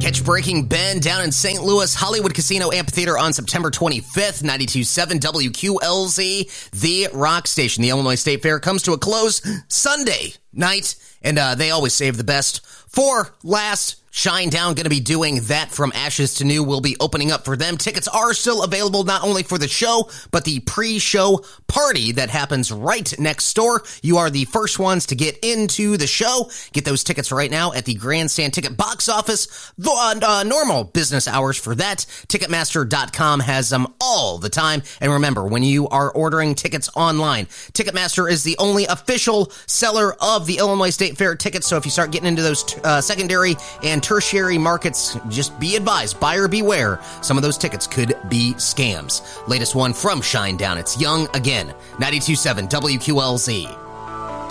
Catch Breaking Ben down in St. Louis, Hollywood Casino Amphitheater on September 25th, 92.7 WQLZ, the rock station. The Illinois State Fair comes to a close Sunday night, and they always save the best for last. Shinedown going to be doing that From Ashes to New. Will be opening up for them. Tickets are still available not only for the show, but the pre-show party that happens right next door. You are the first ones to get into the show. Get those tickets right now at the Grandstand Ticket box office. Normal business hours for that. Ticketmaster.com has them all the time. And remember, when you are ordering tickets online, Ticketmaster is the only official seller of the Illinois State Fair tickets. So if you start getting into those secondary and tertiary markets, just be advised, buyer beware. Some of those tickets could be scams. Latest one from Shinedown. It's Young Again, 92.7 WQLZ.